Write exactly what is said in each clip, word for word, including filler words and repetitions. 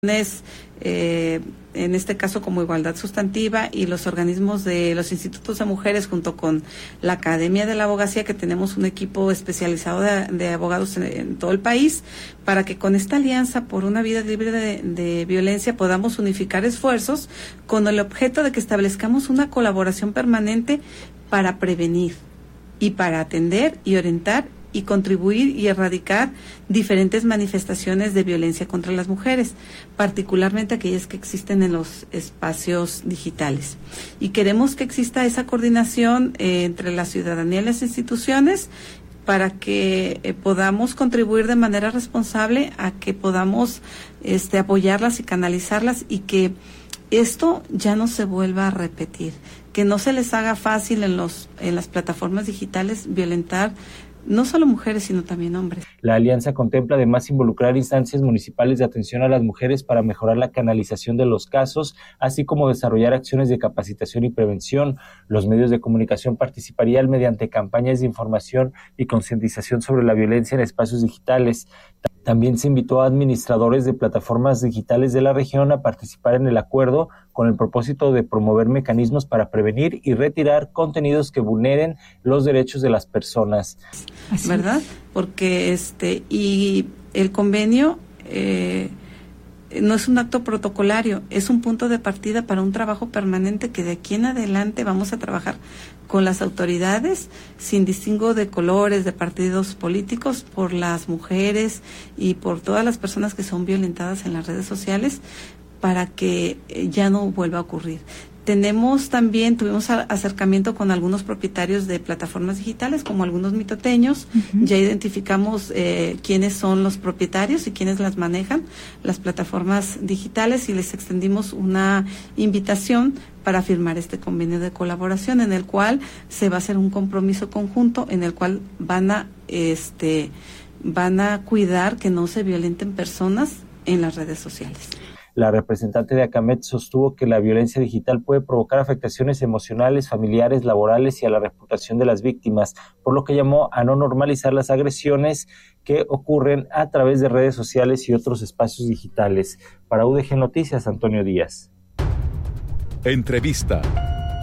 Eh, en este caso como Igualdad Sustantiva y los organismos de los institutos de mujeres junto con la Academia de la Abogacía, que tenemos un equipo especializado de, de abogados en, en todo el país, para que con esta alianza por una vida libre de, de violencia podamos unificar esfuerzos con el objeto de que establezcamos una colaboración permanente para prevenir y para atender y orientar y contribuir y erradicar diferentes manifestaciones de violencia contra las mujeres, particularmente aquellas que existen en los espacios digitales. Y queremos que exista esa coordinación eh, entre la ciudadanía y las instituciones para que eh, podamos contribuir de manera responsable a que podamos este, apoyarlas y canalizarlas y que esto ya no se vuelva a repetir, que no se les haga fácil en los en las plataformas digitales violentar no solo mujeres, sino también hombres. La alianza contempla además involucrar instancias municipales de atención a las mujeres para mejorar la canalización de los casos, así como desarrollar acciones de capacitación y prevención. Los medios de comunicación participarían mediante campañas de información y concientización sobre la violencia en espacios digitales. También se invitó a administradores de plataformas digitales de la región a participar en el acuerdo con el propósito de promover mecanismos para prevenir y retirar contenidos que vulneren los derechos de las personas. Así ¿verdad? Es. Porque este y el convenio eh, no es un acto protocolario, es un punto de partida para un trabajo permanente que de aquí en adelante vamos a trabajar con las autoridades, sin distingo de colores, de partidos políticos, por las mujeres y por todas las personas que son violentadas en las redes sociales, para que ya no vuelva a ocurrir. Tenemos también, tuvimos acercamiento con algunos propietarios de plataformas digitales, como algunos mitoteños. Uh-huh. Ya identificamos eh, quiénes son los propietarios y quiénes las manejan, las plataformas digitales, y les extendimos una invitación para firmar este convenio de colaboración, en el cual se va a hacer un compromiso conjunto, en el cual van a, este, van a cuidar que no se violenten personas en las redes sociales. La representante de ACAMET sostuvo que la violencia digital puede provocar afectaciones emocionales, familiares, laborales y a la reputación de las víctimas, por lo que llamó a no normalizar las agresiones que ocurren a través de redes sociales y otros espacios digitales. Para U D G Noticias, Antonio Díaz. Entrevista.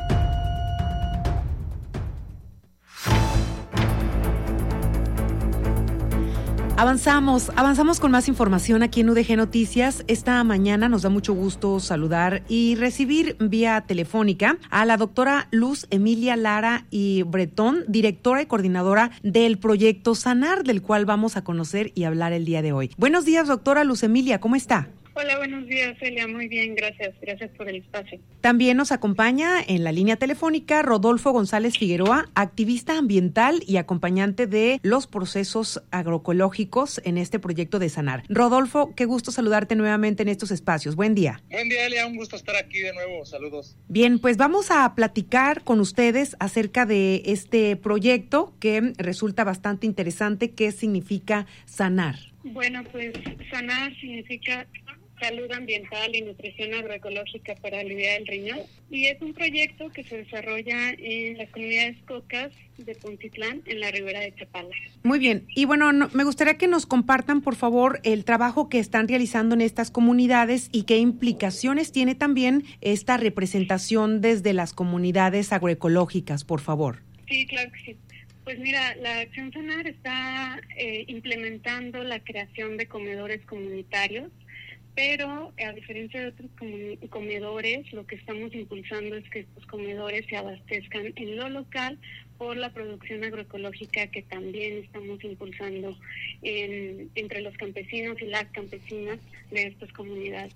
Avanzamos, avanzamos con más información aquí en U D G Noticias. Esta mañana nos da mucho gusto saludar y recibir vía telefónica a la doctora Luz Emilia Lara y Bretón, directora y coordinadora del proyecto Sanar, del cual vamos a conocer y hablar el día de hoy. Buenos días, doctora Luz Emilia, ¿cómo está? Hola, buenos días, Celia. Muy bien, gracias. Gracias por el espacio. También nos acompaña en la línea telefónica Rodolfo González Figueroa, activista ambiental y acompañante de los procesos agroecológicos en este proyecto de Sanar. Rodolfo, qué gusto saludarte nuevamente en estos espacios. Buen día. Buen día, Elia. Un gusto estar aquí de nuevo. Saludos. Bien, pues vamos a platicar con ustedes acerca de este proyecto que resulta bastante interesante. ¿Qué significa Sanar? Bueno, pues Sanar significa salud ambiental y nutrición agroecológica para aliviar el riñón, y es un proyecto que se desarrolla en las comunidades cocas de Pontitlán, en la ribera de Chapala. Muy bien, y bueno, no, me gustaría que nos compartan, por favor, el trabajo que están realizando en estas comunidades y qué implicaciones tiene también esta representación desde las comunidades agroecológicas, por favor. Sí, claro que sí. Pues mira, la Acción Sanar está eh, implementando la creación de comedores comunitarios, pero a diferencia de otros comedores, lo que estamos impulsando es que estos comedores se abastezcan en lo local por la producción agroecológica que también estamos impulsando en, entre los campesinos y las campesinas de estas comunidades.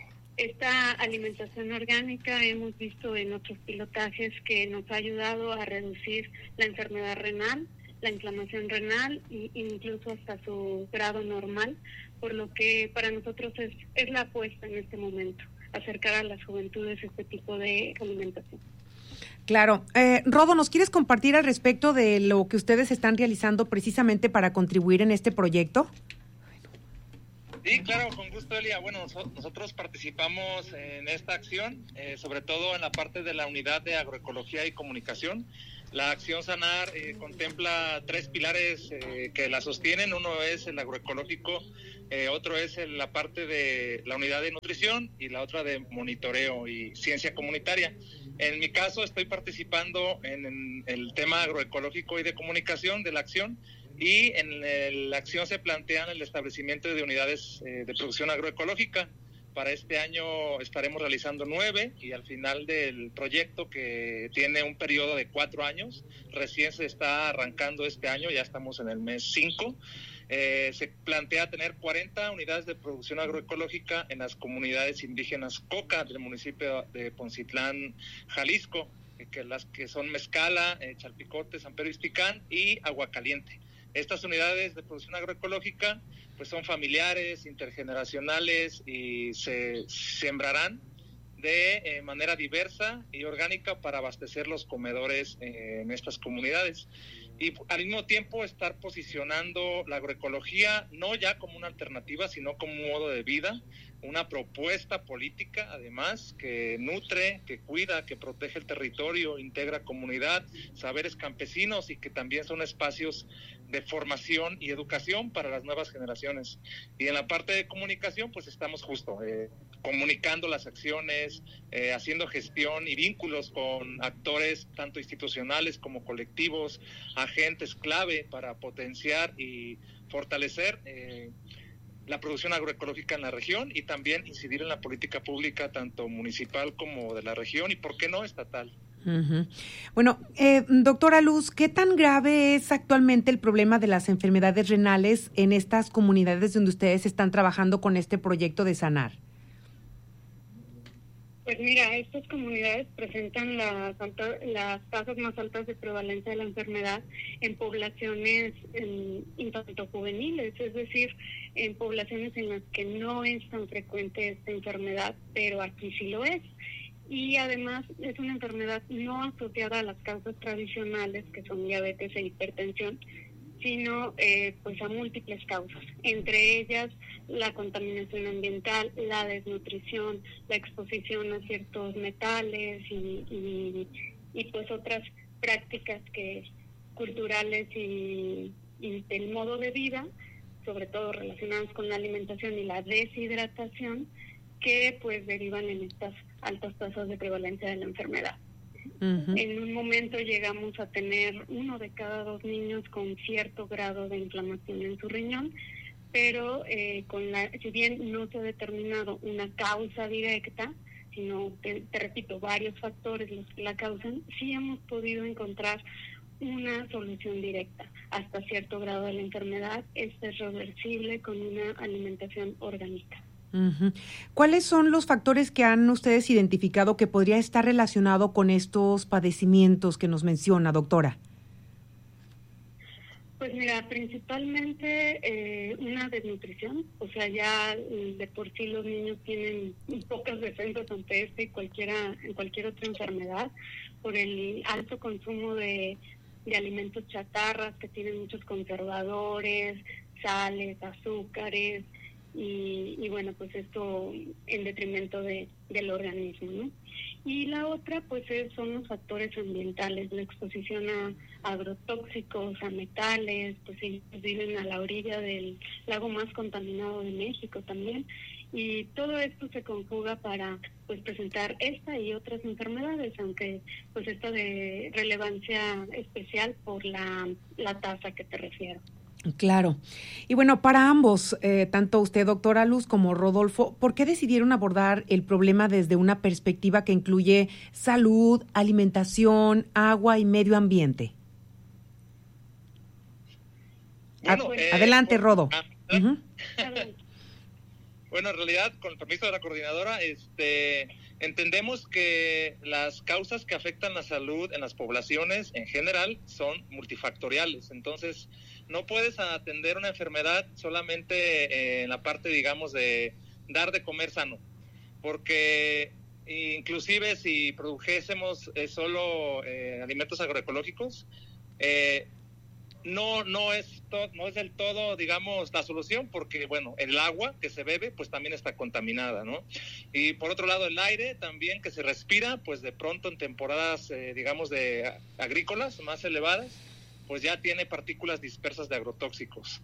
Esta alimentación orgánica hemos visto en otros pilotajes que nos ha ayudado a reducir la enfermedad renal, la inflamación renal e incluso hasta su grado normal, por lo que para nosotros es, es la apuesta en este momento, acercar a las juventudes este tipo de alimentación. Claro. Eh, Rodo, ¿nos quieres compartir al respecto de lo que ustedes están realizando precisamente para contribuir en este proyecto? Sí, claro, con gusto, Elia. Bueno, nosotros participamos en esta acción, eh, sobre todo en la parte de la unidad de agroecología y comunicación. La Acción Sanar eh, contempla tres pilares eh, que la sostienen. Uno es el agroecológico, eh, otro es el, la parte de la unidad de nutrición y la otra de monitoreo y ciencia comunitaria. En mi caso estoy participando en, en el tema agroecológico y de comunicación de la acción, y en el, la acción se plantean el establecimiento de unidades eh, de producción agroecológica. Para este año estaremos realizando nueve, y al final del proyecto, que tiene un periodo de cuatro años, recién se está arrancando este año, ya estamos en el mes cinco, eh, se plantea tener cuarenta unidades de producción agroecológica en las comunidades indígenas Coca del municipio de Poncitlán, Jalisco, eh, que las que son Mezcala, eh, Chalpicote, San Pedro Ixticán y Aguacaliente. Estas unidades de producción agroecológica pues son familiares, intergeneracionales, y se sembrarán de eh, manera diversa y orgánica para abastecer los comedores eh, en estas comunidades. Y al mismo tiempo estar posicionando la agroecología no ya como una alternativa, sino como un modo de vida, una propuesta política además que nutre, que cuida, que protege el territorio, integra comunidad, saberes campesinos, y que también son espacios de formación y educación para las nuevas generaciones. Y en la parte de comunicación pues estamos justo eh, comunicando las acciones, eh, haciendo gestión y vínculos con actores tanto institucionales como colectivos, agentes clave para potenciar y fortalecer eh, la producción agroecológica en la región, y también incidir en la política pública tanto municipal como de la región, y por qué no estatal. Uh-huh. Bueno, eh, doctora Luz, ¿qué tan grave es actualmente el problema de las enfermedades renales en estas comunidades donde ustedes están trabajando con este proyecto de Sanar? Pues mira, estas comunidades presentan las, alta, las tasas más altas de prevalencia de la enfermedad en poblaciones infanto-juveniles, es decir, en poblaciones en las que no es tan frecuente esta enfermedad, pero aquí sí lo es. Y además es una enfermedad no asociada a las causas tradicionales, que son diabetes e hipertensión, sino eh, pues a múltiples causas, entre ellas la contaminación ambiental, la desnutrición, la exposición a ciertos metales y, y, y pues otras prácticas que culturales y, y del modo de vida, sobre todo relacionadas con la alimentación y la deshidratación, que pues derivan en estas altas tasas de prevalencia de la enfermedad. Uh-huh. En un momento llegamos a tener uno de cada dos niños con cierto grado de inflamación en su riñón, pero eh, con la, si bien no se ha determinado una causa directa, sino, te, te repito, varios factores los que la causan, sí hemos podido encontrar una solución directa. Hasta cierto grado de la enfermedad, esta es reversible con una alimentación orgánica. Uh-huh. ¿Cuáles son los factores que han ustedes identificado que podría estar relacionado con estos padecimientos que nos menciona, doctora? Pues mira, principalmente eh, una desnutrición, o sea, ya de por sí los niños tienen pocas defensas ante esta y cualquiera, en cualquier otra enfermedad, por el alto consumo de, de alimentos chatarras que tienen muchos conservadores, sales, azúcares, Y, y bueno, pues esto en detrimento de, del organismo, ¿no? Y la otra, pues es, son los factores ambientales, la exposición a agrotóxicos, a metales, pues ellos viven a la orilla del lago más contaminado de México también, y todo esto se conjuga para pues presentar esta y otras enfermedades, aunque pues esta de relevancia especial por la, la tasa que te refiero. Claro. Y bueno, para ambos, eh, tanto usted, doctora Luz, como Rodolfo, ¿por qué decidieron abordar el problema desde una perspectiva que incluye salud, alimentación, agua y medio ambiente? Bueno, Ad- eh, Adelante, por, Rodo. Ah, Uh-huh. Bueno, en realidad, con el permiso de la coordinadora, este, entendemos que las causas que afectan la salud en las poblaciones en general son multifactoriales. Entonces, no puedes atender una enfermedad solamente eh, en la parte, digamos, de dar de comer sano, porque inclusive si produjésemos eh, solo eh, alimentos agroecológicos, eh, no no es to, no es del todo, digamos, la solución, porque bueno, el agua que se bebe pues también está contaminada, ¿no? Y por otro lado el aire también que se respira, pues de pronto en temporadas eh, digamos de agrícolas más elevadas, pues ya tiene partículas dispersas de agrotóxicos.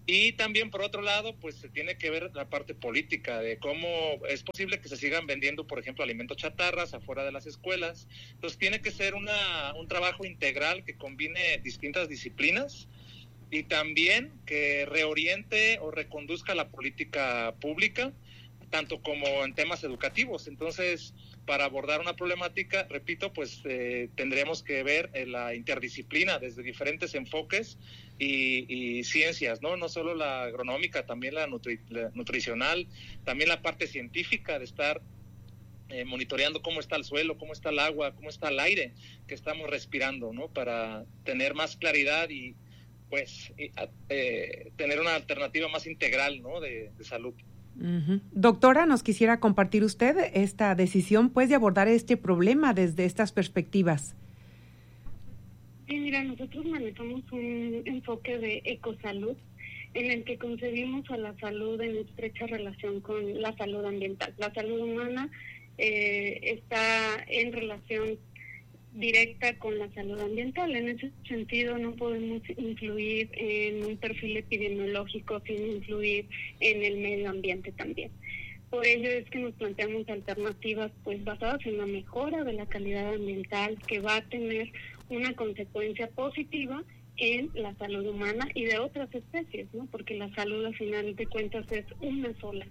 Y también, por otro lado, pues se tiene que ver la parte política de cómo es posible que se sigan vendiendo, por ejemplo, alimentos chatarras afuera de las escuelas. Entonces tiene que ser una, un trabajo integral que combine distintas disciplinas y también que reoriente o reconduzca la política pública, tanto como en temas educativos. Entonces, para abordar una problemática, repito, pues eh, tendremos que ver eh, la interdisciplina desde diferentes enfoques y, y ciencias, ¿no? No solo la agronómica, también la, nutri- la nutricional, también la parte científica de estar eh, monitoreando cómo está el suelo, cómo está el agua, cómo está el aire que estamos respirando, ¿no? Para tener más claridad y, pues, y, eh, tener una alternativa más integral, ¿no? De, de salud. Uh-huh. Doctora, ¿nos quisiera compartir usted esta decisión, pues, de abordar este problema desde estas perspectivas? Sí, mira, nosotros manejamos un enfoque de ecosalud en el que concebimos a la salud en estrecha relación con la salud ambiental. La salud humana eh, está en relación directa con la salud ambiental. En ese sentido, no podemos influir en un perfil epidemiológico sin influir en el medio ambiente también. Por ello es que nos planteamos alternativas pues basadas en la mejora de la calidad ambiental, que va a tener una consecuencia positiva en la salud humana y de otras especies, ¿no? Porque la salud, al final de cuentas, es una sola.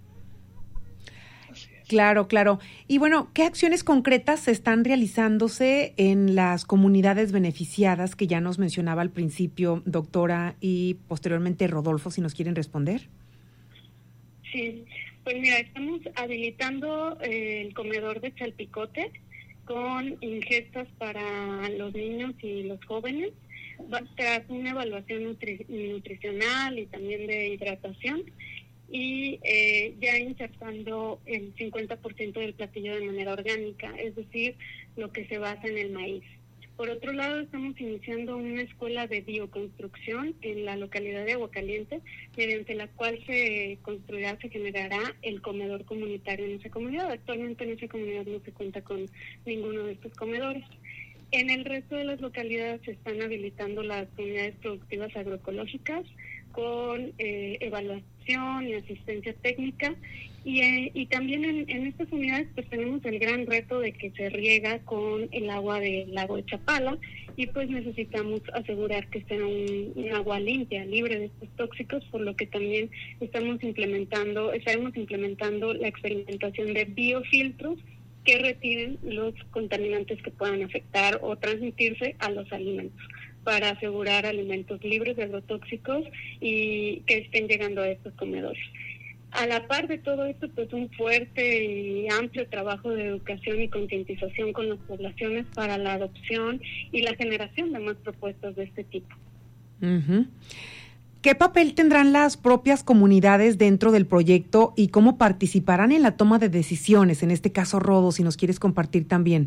Claro, claro. Y bueno, ¿qué acciones concretas están realizándose en las comunidades beneficiadas que ya nos mencionaba al principio, doctora, y posteriormente Rodolfo, si nos quieren responder? Sí, pues mira, estamos habilitando eh, el comedor de Chalpicote con ingestas para los niños y los jóvenes, tras una evaluación nutri- nutricional y también de hidratación, y eh, ya insertando el cincuenta por ciento del platillo de manera orgánica, es decir, lo que se basa en el maíz. Por otro lado, estamos iniciando una escuela de bioconstrucción en la localidad de Aguascalientes, mediante la cual se construirá, se generará el comedor comunitario en esa comunidad. Actualmente en esa comunidad no se cuenta con ninguno de estos comedores. En el resto de las localidades se están habilitando las comunidades productivas agroecológicas con eh, evaluación y asistencia técnica, y, eh, y también en, en estas unidades pues tenemos el gran reto de que se riega con el agua del lago de Chapala, y pues necesitamos asegurar que sea un, un agua limpia, libre de estos tóxicos, por lo que también estamos implementando, estaremos implementando la experimentación de biofiltros que retiren los contaminantes que puedan afectar o transmitirse a los alimentos, para asegurar alimentos libres de agrotóxicos y que estén llegando a estos comedores. A la par de todo esto, pues un fuerte y amplio trabajo de educación y concientización con las poblaciones para la adopción y la generación de más propuestas de este tipo. Uh-huh. ¿Qué papel tendrán las propias comunidades dentro del proyecto y cómo participarán en la toma de decisiones? En este caso, Rodo, si nos quieres compartir también.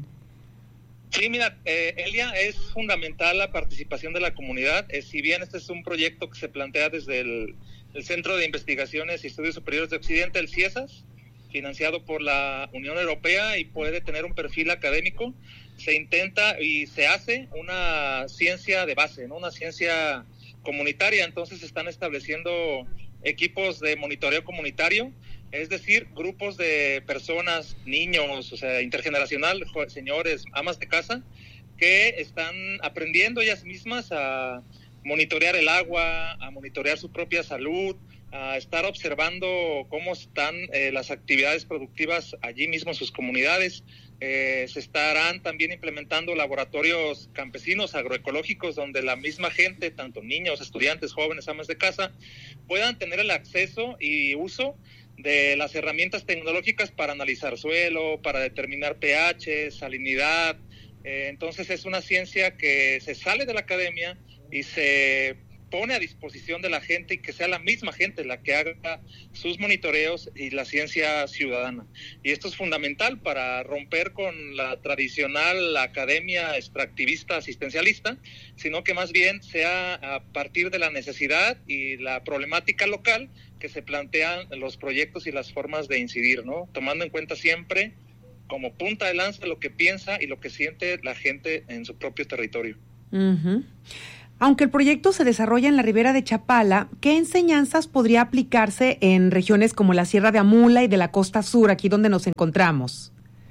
Sí, mira, eh, Elia, es fundamental la participación de la comunidad. Eh, si bien este es un proyecto que se plantea desde el, el Centro de Investigaciones y Estudios Superiores de Occidente, el CIESAS, financiado por la Unión Europea y puede tener un perfil académico, se intenta y se hace una ciencia de base, ¿no? Una ciencia comunitaria. Entonces se están estableciendo equipos de monitoreo comunitario, es decir, grupos de personas, niños, o sea, intergeneracional, señores, amas de casa, que están aprendiendo ellas mismas a monitorear el agua, a monitorear su propia salud, a estar observando cómo están eh, las actividades productivas allí mismo en sus comunidades. Eh, se estarán también implementando laboratorios campesinos agroecológicos donde la misma gente, tanto niños, estudiantes, jóvenes, amas de casa, puedan tener el acceso y uso de las herramientas tecnológicas para analizar suelo, para determinar pH, salinidad. Eh, entonces es una ciencia que se sale de la academia y se pone a disposición de la gente, y que sea la misma gente la que haga sus monitoreos y la ciencia ciudadana. Y esto es fundamental para romper con la tradicional academia extractivista asistencialista, sino que más bien sea a partir de la necesidad y la problemática local que se plantean los proyectos y las formas de incidir, ¿no? Tomando en cuenta siempre como punta de lanza lo que piensa y lo que siente la gente en su propio territorio. Uh-huh. Aunque el proyecto se desarrolla en la Ribera de Chapala, ¿qué enseñanzas podría aplicarse en regiones como la Sierra de Amula y de la Costa Sur, aquí donde nos encontramos?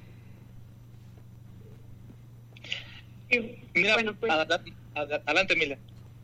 Sí, Mira, bueno, pues, adelante, adelante Emilia.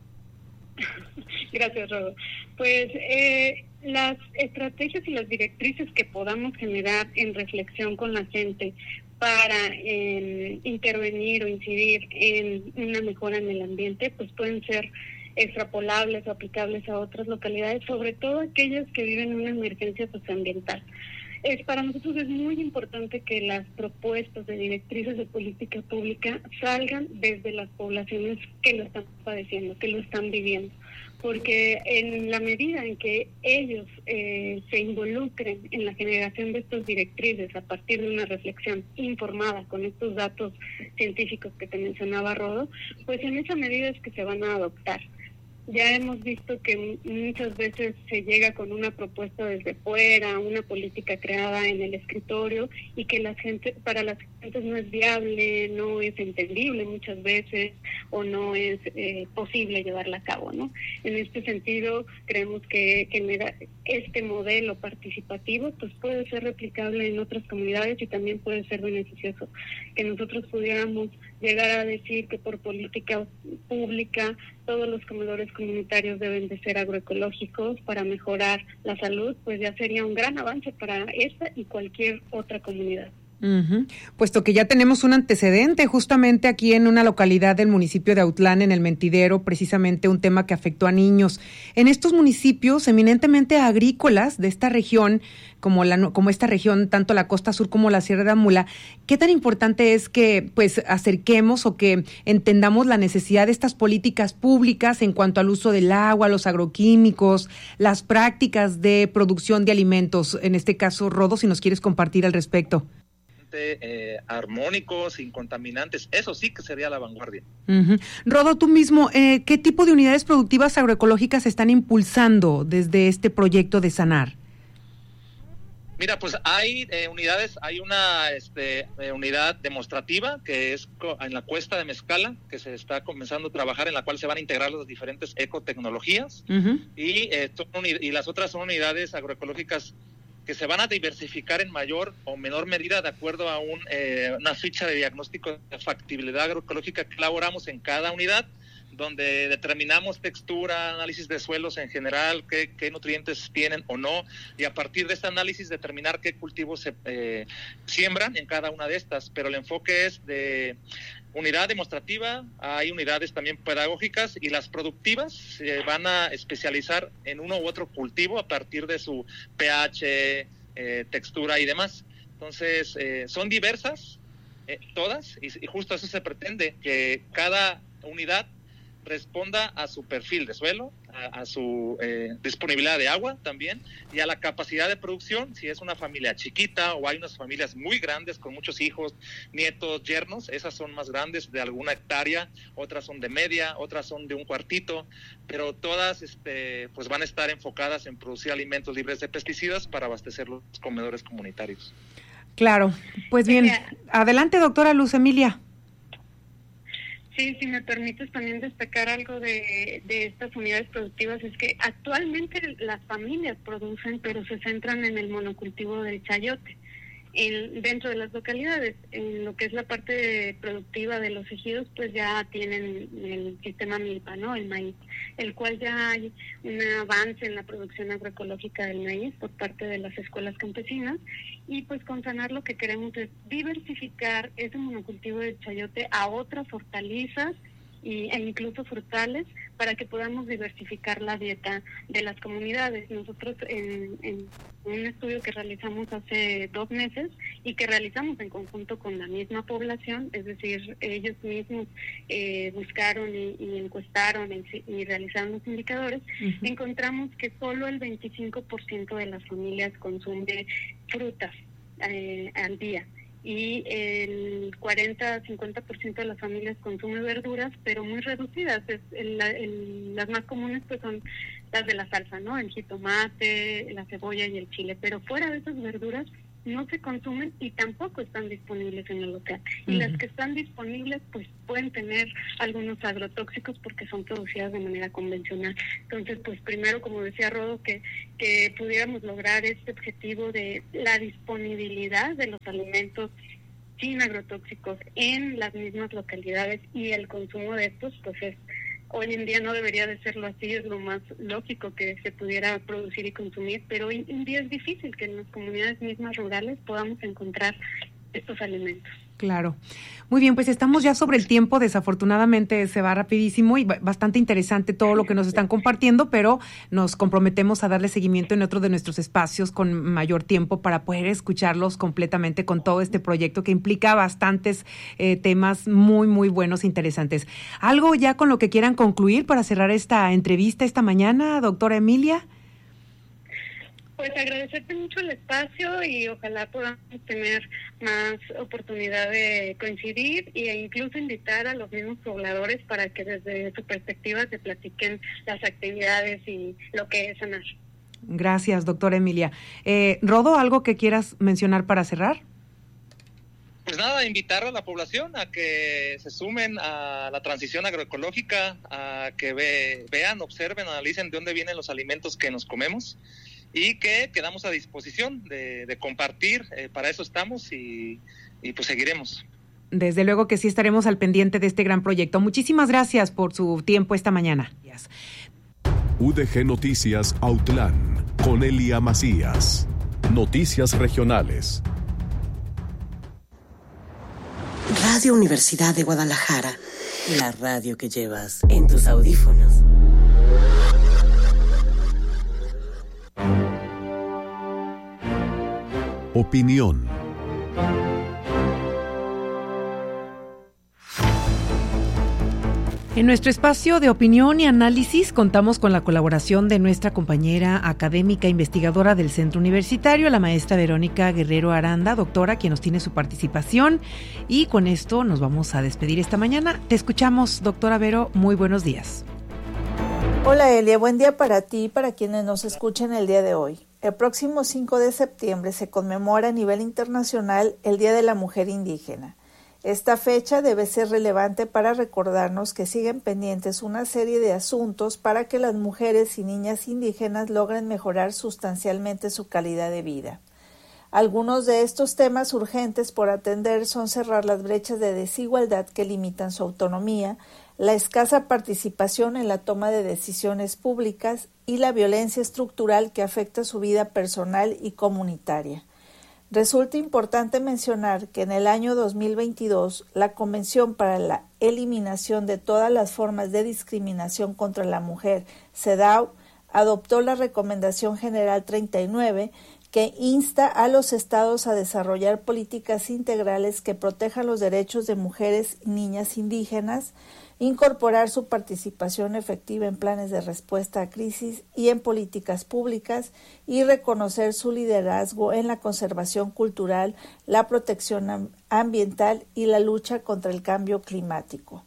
Gracias, Rodo. Pues eh, las estrategias y las directrices que podamos generar en reflexión con la gente para eh, intervenir o incidir en una mejora en el ambiente, pues pueden ser extrapolables o aplicables a otras localidades, sobre todo aquellas que viven una emergencia socioambiental. Es, para nosotros es muy importante que las propuestas de directrices de política pública salgan desde las poblaciones que lo están padeciendo, que lo están viviendo, porque en la medida en que ellos eh, se involucren en la generación de estas directrices a partir de una reflexión informada con estos datos científicos que te mencionaba Rodo, pues en esa medida es que se van a adoptar. Ya hemos visto que muchas veces se llega con una propuesta desde fuera, una política creada en el escritorio y que la gente, para las gentes no es viable, no es entendible muchas veces o no es eh, posible llevarla a cabo, ¿no? En este sentido, creemos que, que este modelo participativo pues puede ser replicable en otras comunidades y también puede ser beneficioso. Que nosotros pudiéramos llegar a decir que por política pública todos los comedores comunitarios deben de ser agroecológicos para mejorar la salud, pues ya sería un gran avance para esta y cualquier otra comunidad. Uh-huh. Puesto que ya tenemos un antecedente justamente aquí en una localidad del municipio de Autlán, en el Mentidero, precisamente un tema que afectó a niños. En estos municipios eminentemente agrícolas de esta región, como la como esta región, tanto la Costa Sur como la Sierra de Amula, ¿qué tan importante es que pues acerquemos o que entendamos la necesidad de estas políticas públicas en cuanto al uso del agua, los agroquímicos, las prácticas de producción de alimentos? En este caso, Rodo, si nos quieres compartir al respecto. Eh, armónicos, sin contaminantes, eso sí que sería la vanguardia. Uh-huh. Rodo, tú mismo, eh, ¿qué tipo de unidades productivas agroecológicas se están impulsando desde este proyecto de Sanar? Mira, pues hay eh, unidades, hay una este, eh, unidad demostrativa que es co- en la Cuesta de Mezcala, que se está comenzando a trabajar, en la cual se van a integrar las diferentes ecotecnologías, uh-huh. y, eh, son uni- y las otras son unidades agroecológicas que se van a diversificar en mayor o menor medida de acuerdo a un, eh, una ficha de diagnóstico de factibilidad agroecológica que elaboramos en cada unidad, donde determinamos textura, análisis de suelos en general, qué, qué nutrientes tienen o no, y a partir de este análisis determinar qué cultivos se eh, siembran en cada una de estas, pero el enfoque es de unidad demostrativa, hay unidades también pedagógicas, y las productivas se van a especializar en uno u otro cultivo a partir de su pH, eh, textura y demás. Entonces, eh, son diversas eh, todas, y, y justo eso se pretende, que cada unidad responda a su perfil de suelo, a, a su eh, disponibilidad de agua también, y a la capacidad de producción, si es una familia chiquita o hay unas familias muy grandes con muchos hijos, nietos, yernos, esas son más grandes, de alguna hectárea, otras son de media, otras son de un cuartito, pero todas este, pues van a estar enfocadas en producir alimentos libres de pesticidas para abastecer los comedores comunitarios. Claro, pues bien, adelante, doctora Luz Emilia. Sí, si me permites también destacar algo de, de estas unidades productivas, es que actualmente las familias producen, pero se centran en el monocultivo del chayote. En, dentro de las localidades, en lo que es la parte productiva de los ejidos, pues ya tienen el sistema milpa, ¿no? El maíz, el cual ya hay un avance en la producción agroecológica del maíz por parte de las escuelas campesinas, y pues con Sanar lo que queremos es diversificar ese monocultivo de chayote a otras hortalizas y, e incluso frutales, para que podamos diversificar la dieta de las comunidades. Nosotros en, en un estudio que realizamos hace dos meses y que realizamos en conjunto con la misma población, es decir, ellos mismos eh, buscaron y, y encuestaron y, y realizaron los indicadores, uh-huh. encontramos que solo el veinticinco por ciento de las familias consume frutas eh, al día, y el cuarenta a cincuenta por ciento de las familias consume verduras, pero muy reducidas. Es el, el, las más comunes pues son las de la salsa, ¿no? El jitomate, la cebolla y el chile, pero fuera de esas verduras no se consumen y tampoco están disponibles en el local. Y uh-huh. las que están disponibles pues pueden tener algunos agrotóxicos porque son producidas de manera convencional. Entonces, pues primero, como decía Rodo, que, que pudiéramos lograr este objetivo de la disponibilidad de los alimentos sin agrotóxicos en las mismas localidades, y el consumo de estos pues es, hoy en día no debería de serlo así, es lo más lógico que se pudiera producir y consumir, pero hoy en día es difícil que en las comunidades mismas rurales podamos encontrar estos alimentos. Claro. Muy bien, pues estamos ya sobre el tiempo, desafortunadamente se va rapidísimo y bastante interesante todo lo que nos están compartiendo, pero nos comprometemos a darle seguimiento en otro de nuestros espacios con mayor tiempo para poder escucharlos completamente con todo este proyecto que implica bastantes eh, temas muy, muy buenos e interesantes. ¿Algo ya con lo que quieran concluir para cerrar esta entrevista esta mañana, doctora Emilia? Pues agradecerte mucho el espacio y ojalá podamos tener más oportunidad de coincidir e incluso invitar a los mismos pobladores para que desde su perspectiva se platiquen las actividades y lo que es sanar. Gracias, doctora Emilia. Eh, Rodo, ¿algo que quieras mencionar para cerrar? Pues nada, invitar a la población a que se sumen a la transición agroecológica, a que ve, vean, observen, analicen de dónde vienen los alimentos que nos comemos, y que quedamos a disposición de, de compartir, eh, para eso estamos y, y pues seguiremos. Desde luego que sí estaremos al pendiente de este gran proyecto. Muchísimas gracias por su tiempo esta mañana. U D G Noticias Autlán, con Elia Macías. Noticias regionales. Radio Universidad de Guadalajara, la radio que llevas en tus audífonos. Opinión. En nuestro espacio de opinión y análisis contamos con la colaboración de nuestra compañera académica investigadora del Centro Universitario, la maestra Verónica Guerrero Aranda, doctora, quien nos tiene su participación. Y con esto nos vamos a despedir esta mañana. Te escuchamos, doctora Vero, muy buenos días. Hola Elia, buen día para ti y para quienes nos escuchan el día de hoy. El próximo cinco de septiembre se conmemora a nivel internacional el Día de la Mujer Indígena. Esta fecha debe ser relevante para recordarnos que siguen pendientes una serie de asuntos para que las mujeres y niñas indígenas logren mejorar sustancialmente su calidad de vida. Algunos de estos temas urgentes por atender son cerrar las brechas de desigualdad que limitan su autonomía, la escasa participación en la toma de decisiones públicas y la violencia estructural que afecta su vida personal y comunitaria. Resulta importante mencionar que en el año dos mil veintidós, la Convención para la Eliminación de todas las formas de discriminación contra la mujer, CEDAW, adoptó la Recomendación General treinta y nueve, que insta a los estados a desarrollar políticas integrales que protejan los derechos de mujeres y niñas indígenas, incorporar su participación efectiva en planes de respuesta a crisis y en políticas públicas y reconocer su liderazgo en la conservación cultural, la protección ambiental y la lucha contra el cambio climático.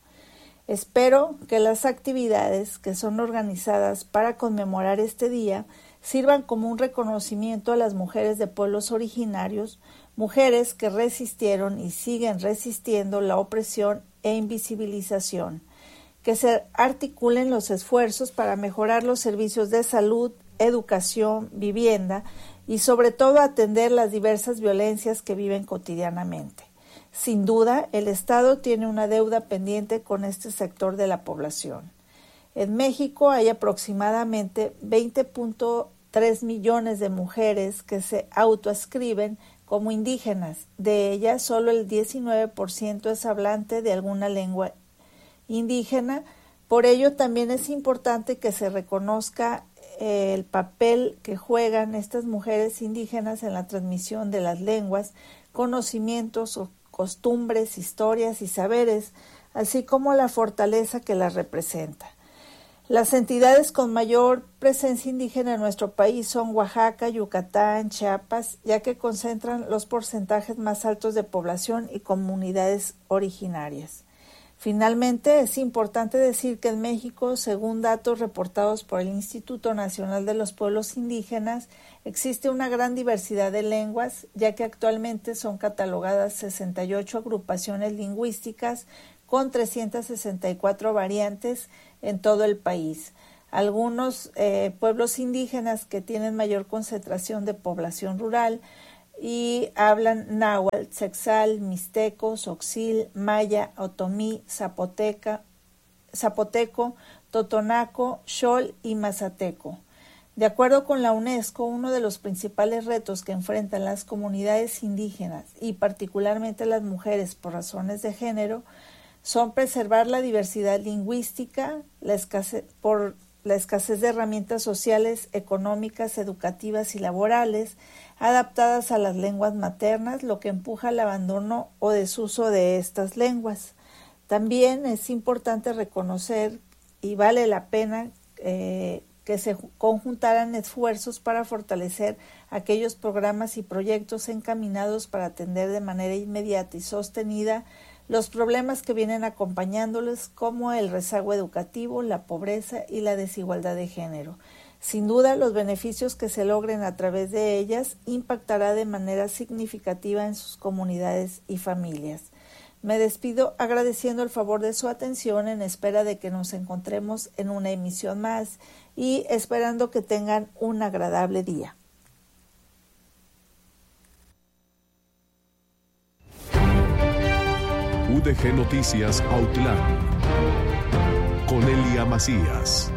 Espero que las actividades que son organizadas para conmemorar este día sirvan como un reconocimiento a las mujeres de pueblos originarios, mujeres que resistieron y siguen resistiendo la opresión e invisibilización, que se articulen los esfuerzos para mejorar los servicios de salud, educación, vivienda y sobre todo atender las diversas violencias que viven cotidianamente. Sin duda, el Estado tiene una deuda pendiente con este sector de la población. En México hay aproximadamente veinte punto tres millones de mujeres que se autoascriben como indígenas. De ellas, solo el diecinueve por ciento es hablante de alguna lengua indígena. Por ello, también es importante que se reconozca eh, el papel que juegan estas mujeres indígenas en la transmisión de las lenguas, conocimientos, costumbres, historias y saberes, así como la fortaleza que las representa. Las entidades con mayor presencia indígena en nuestro país son Oaxaca, Yucatán, Chiapas, ya que concentran los porcentajes más altos de población y comunidades originarias. Finalmente, es importante decir que en México, según datos reportados por el Instituto Nacional de los Pueblos Indígenas, existe una gran diversidad de lenguas, ya que actualmente son catalogadas sesenta y ocho agrupaciones lingüísticas con trescientas sesenta y cuatro variantes en todo el país. Algunos eh, pueblos indígenas que tienen mayor concentración de población rural y hablan náhuatl, tzotzil, mixteco, xochil, maya, otomí, zapoteca, zapoteco, totonaco, xol y mazateco. De acuerdo con la UNESCO, uno de los principales retos que enfrentan las comunidades indígenas y particularmente las mujeres por razones de género son preservar la diversidad lingüística, la escasez, por la escasez de herramientas sociales, económicas, educativas y laborales adaptadas a las lenguas maternas, lo que empuja al abandono o desuso de estas lenguas. También es importante reconocer y vale la pena eh, que se conjuntaran esfuerzos para fortalecer aquellos programas y proyectos encaminados para atender de manera inmediata y sostenida los problemas que vienen acompañándoles, como el rezago educativo, la pobreza y la desigualdad de género. Sin duda, los beneficios que se logren a través de ellas impactará de manera significativa en sus comunidades y familias. Me despido agradeciendo el favor de su atención en espera de que nos encontremos en una emisión más y esperando que tengan un agradable día. U D G Noticias Autlán con Elia Macías.